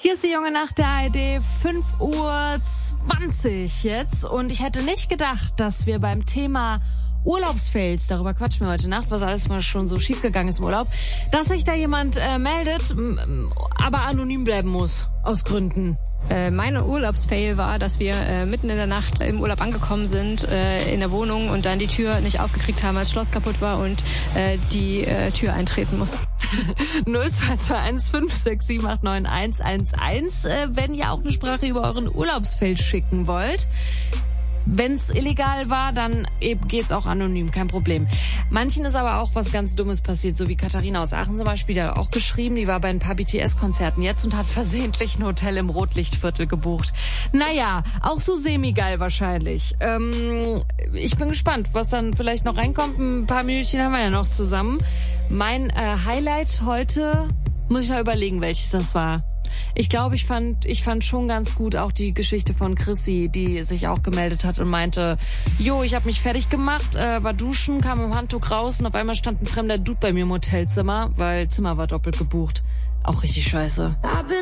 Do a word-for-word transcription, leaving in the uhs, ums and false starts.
Hier ist die junge Nacht der A R D, fünf Uhr zwanzig jetzt. Und ich hätte nicht gedacht, dass wir beim Thema Urlaubsfails, darüber quatschen wir heute Nacht, was alles mal schon so schiefgegangen ist im Urlaub, dass sich da jemand äh, meldet, aber anonym bleiben muss, aus Gründen. Äh, mein Urlaubsfail war, dass wir äh, mitten in der Nacht im Urlaub angekommen sind, äh, in der Wohnung und dann die Tür nicht aufgekriegt haben, als das Schloss kaputt war und äh, die äh, Tür eintreten muss. null zwei zwei eins fünf sechs sieben acht neun eins eins eins, äh, wenn ihr auch eine Sprache über euren Urlaubsfail schicken wollt. Wenn es illegal war, dann eben geht's auch anonym, kein Problem. Manchen ist aber auch was ganz Dummes passiert, so wie Katharina aus Aachen zum Beispiel, die hat auch geschrieben, die war bei ein paar B T S-Konzerten jetzt und hat versehentlich ein Hotel im Rotlichtviertel gebucht. Naja, auch so semi-geil wahrscheinlich. Ähm, ich bin gespannt, was dann vielleicht noch reinkommt. Ein paar Minütchen haben wir ja noch zusammen. Mein äh, Highlight heute, muss ich mal überlegen, welches das war. Ich glaube, ich fand, ich fand schon ganz gut auch die Geschichte von Chrissy, die sich auch gemeldet hat und meinte, jo, ich habe mich fertig gemacht, äh, war duschen, kam im Handtuch raus und auf einmal stand ein fremder Dude bei mir im Hotelzimmer, weil Zimmer war doppelt gebucht. Auch richtig scheiße.